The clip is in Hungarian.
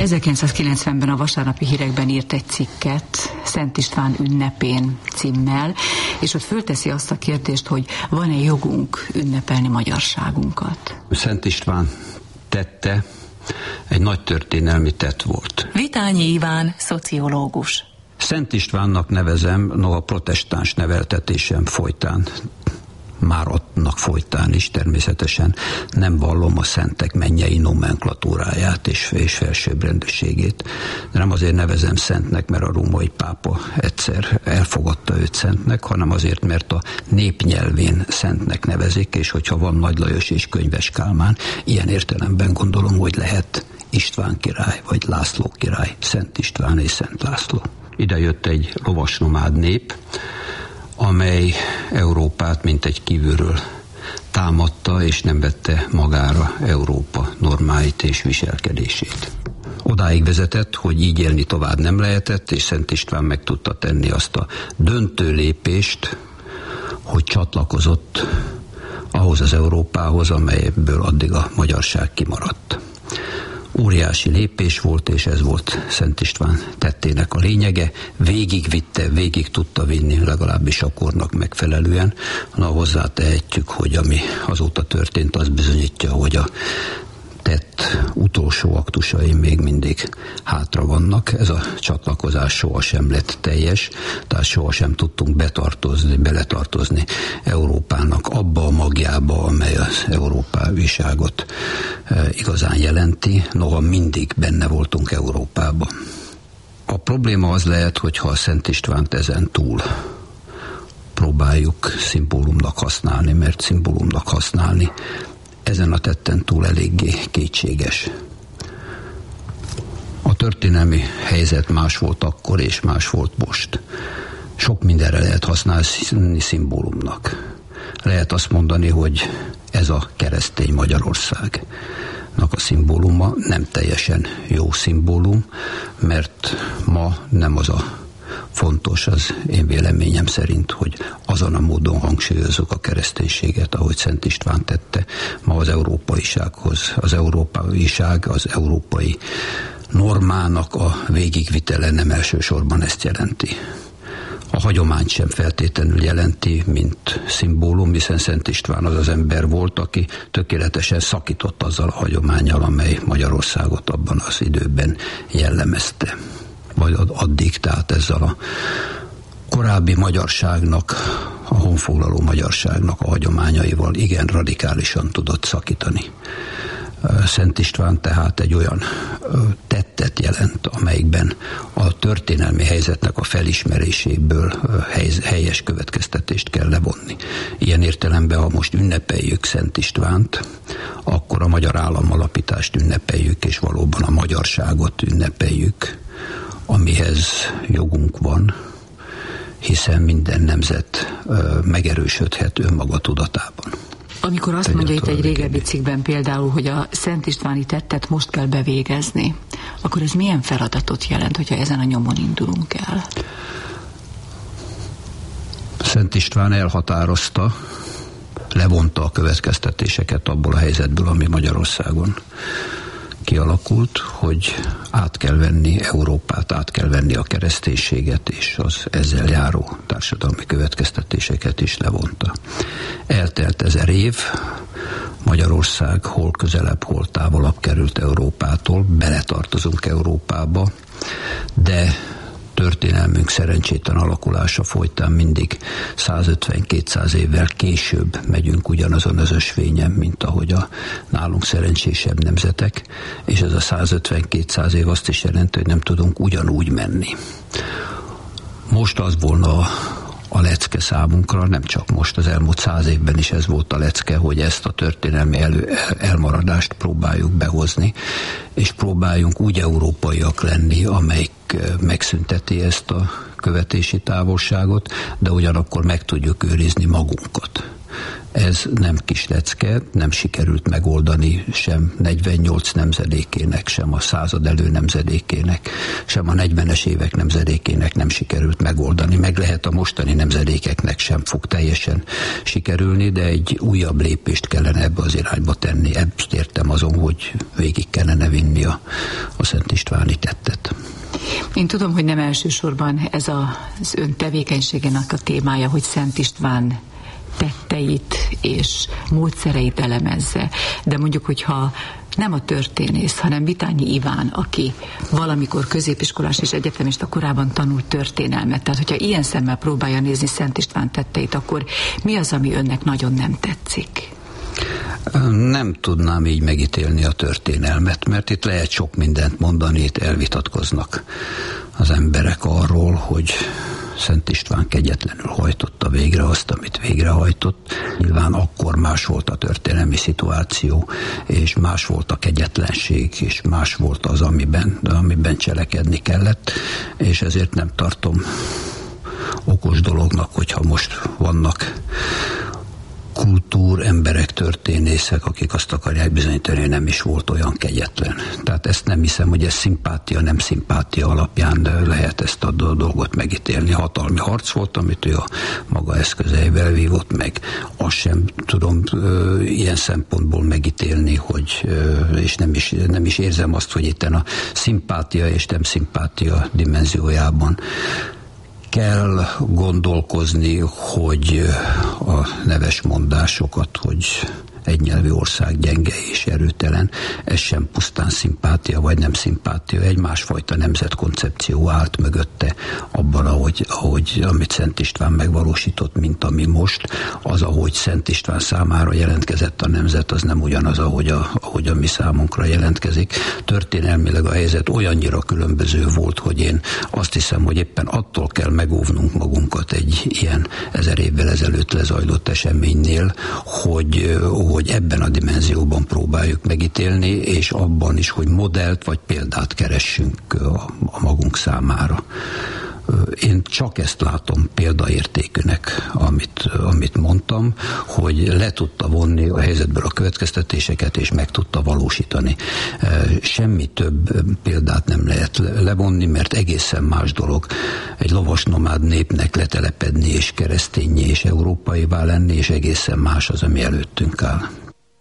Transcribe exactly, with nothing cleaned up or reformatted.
ezerkilencszázkilencvenben a Vasárnapi Hírekben írt egy cikket Szent István ünnepén címmel, és ott fölteszi azt a kérdést, hogy van-e jogunk ünnepelni magyarságunkat. Szent István tette egy nagy történelmi tett volt. Vitányi Iván, szociológus. Szent Istvánnak nevezem, noha protestáns neveltetésem folytán, már ottnak folytán is természetesen nem vallom a szentek mennyei nomenklatúráját és, és felsőbbrendűségét. De nem azért nevezem szentnek, mert a római pápa egyszer elfogadta őt szentnek, hanem azért, mert a népnyelvén szentnek nevezik, és hogyha van Nagy Lajos és Könyves Kálmán, ilyen értelemben gondolom, hogy lehet István király, vagy László király, Szent István és Szent László. Ide jött egy lovasnomád nép, amely Európát mint egy kívülről támadta, és nem vette magára Európa normáit és viselkedését. Odáig vezetett, hogy így élni tovább nem lehetett, és Szent István meg tudta tenni azt a döntő lépést, hogy csatlakozott ahhoz az Európához, amelyből addig a magyarság kimaradt. Óriási lépés volt, és ez volt Szent István tettének a lényege. Végigvitte, végig tudta vinni, legalábbis a kornak megfelelően. Na, hozzátehetjük, hogy ami azóta történt, az bizonyítja, hogy a tett utolsó aktusai még mindig hátra vannak. Ez a csatlakozás sohasem lett teljes, tehát sohasem tudtunk betartozni, beletartozni Európának abba a magjába, amely az európaiságot e, igazán jelenti, noha mindig benne voltunk Európában. A probléma az lehet, hogyha a Szent Istvánt ezen túl próbáljuk szimbólumnak használni, mert szimbólumnak használni ezen a tetten túl eléggé kétséges. A történelmi helyzet más volt akkor, és más volt most. Sok mindenre lehet használni szimbólumnak. Lehet azt mondani, hogy ez a keresztény Magyarországnak a szimbóluma nem teljesen jó szimbólum, mert ma nem az a fontos az én véleményem szerint, hogy azon a módon hangsúlyozzuk a kereszténységet, ahogy Szent István tette. Ma az európaisághoz, az európaiság, az európai normának a végigvitele nem elsősorban ezt jelenti. A hagyományt sem feltétlenül jelenti, mint szimbólum, hiszen Szent István az az ember volt, aki tökéletesen szakított azzal a hagyománnyal, amely Magyarországot abban az időben jellemezte. Vagy addig, tehát ezzel a korábbi magyarságnak, a honfoglaló magyarságnak a hagyományaival igen radikálisan tudott szakítani. Szent István tehát egy olyan tettet jelent, amelyikben a történelmi helyzetnek a felismeréséből helyes következtetést kell levonni. Ilyen értelemben, ha most ünnepeljük Szent Istvánt, akkor a magyar államalapítást ünnepeljük, és valóban a magyarságot ünnepeljük, amihez jogunk van, hiszen minden nemzet ö, megerősödhet önmaga tudatában. Amikor azt mondja itt egy régebbi cikkben például, hogy a Szent Istváni tettet most kell bevégezni, akkor ez milyen feladatot jelent, hogyha ezen a nyomon indulunk el? Szent István elhatározta, levonta a következtetéseket abból a helyzetből, ami Magyarországon kialakult, hogy át kell venni Európát, át kell venni a kereszténységet, és az ezzel járó társadalmi következtetéseket is levonta. Eltelt ezer év, Magyarország hol közelebb, hol távolabb került Európától, beletartozunk Európába, de történelmünk szerencsétlen alakulása folytán mindig százötven-kétszáz évvel később megyünk ugyanazon az ösvényen, mint ahogy a nálunk szerencsésebb nemzetek, és ez a százötven-kétszáz év azt is jelenti, hogy nem tudunk ugyanúgy menni. Most az volna a a lecke számunkra, nem csak most, az elmúlt száz évben is ez volt a lecke, hogy ezt a történelmi elő, elmaradást próbáljuk behozni, és próbáljunk úgy európaiak lenni, amelyik megszünteti ezt a követési távolságot, de ugyanakkor meg tudjuk őrizni magunkat. Ez nem kis lecke, nem sikerült megoldani sem negyvennyolc nemzedékének, sem a század elő nemzedékének, sem a negyvenes évek nemzedékének nem sikerült megoldani. Meg lehet a mostani nemzedékeknek sem fog teljesen sikerülni, de egy újabb lépést kellene ebbe az irányba tenni. Ebből értem azon, hogy végig kellene vinni a, a Szent Istváni tettet. Én tudom, hogy nem elsősorban ez az ön tevékenységének a témája, hogy Szent István tetteit és módszereit elemezze, de mondjuk, hogyha nem a történész, hanem Vitányi Iván, aki valamikor középiskolás és egyetemista korában tanult történelmet, tehát hogyha ilyen szemmel próbálja nézni Szent István tetteit, akkor mi az, ami önnek nagyon nem tetszik? Nem tudnám így megítélni a történelmet, mert itt lehet sok mindent mondani, itt elvitatkoznak az emberek arról, hogy Szent István kegyetlenül hajtotta végre azt, amit végrehajtott. Nyilván akkor más volt a történelmi szituáció, és más volt a kegyetlenség, és más volt az, amiben, amiben cselekedni kellett, és ezért nem tartom okos dolognak, hogyha most vannak kultúr, emberek, történészek, akik azt akarják bizonyítani, hogy nem is volt olyan kegyetlen. Tehát ezt nem hiszem, hogy ez szimpátia, nem szimpátia alapján lehet ezt a dolgot megítélni. Hatalmi harc volt, amit ő a maga eszközeivel vívott meg. Azt sem tudom ö, ilyen szempontból megítélni, hogy, ö, és nem is, nem is érzem azt, hogy itten a szimpátia és nem szimpátia dimenziójában kell gondolkozni, hogy a neves mondásokat, hogy egynyelvű ország gyenge és erőtelen, ez sem pusztán szimpátia vagy nem szimpátia, egy másfajta nemzetkoncepció állt mögötte abban, ahogy, ahogy amit Szent István megvalósított, mint ami most. Az, ahogy Szent István számára jelentkezett a nemzet, az nem ugyanaz, ahogy a, ahogy a mi számunkra jelentkezik. Történelmileg a helyzet olyannyira különböző volt, hogy én azt hiszem, hogy éppen attól kell megóvnunk magunkat egy ilyen ezer évvel ezelőtt lezajlott eseménynél, hogy hogy ebben a dimenzióban próbáljuk megítélni, és abban is, hogy modellt vagy példát keressünk a, a magunk számára. Én csak ezt látom példaértékűnek, amit, amit mondtam, hogy le tudta vonni a helyzetből a következtetéseket, és meg tudta valósítani. Semmi több példát nem lehet levonni, mert egészen más dolog egy lovas nomád népnek letelepedni, és keresztényé, és európaivá lenni, és egészen más az, ami előttünk áll.